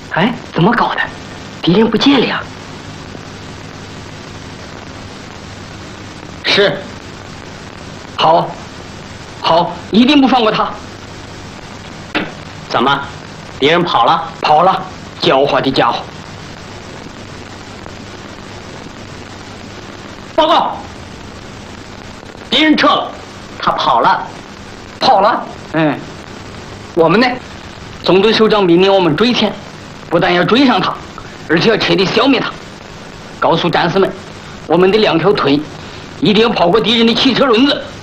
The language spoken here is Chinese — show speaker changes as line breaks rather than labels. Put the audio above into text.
哎，怎么搞的？敌人不见了呀？是。好，好，一定不放过他。
怎么，敌人跑了？
跑了，狡猾的家伙！报告，敌人撤了，
他跑了，
跑了。我们呢，总队首长命令我们追前，不但要追上他，而且要彻底消灭他。告诉战士们，我们的2条腿一定要跑过敌人的汽车轮子。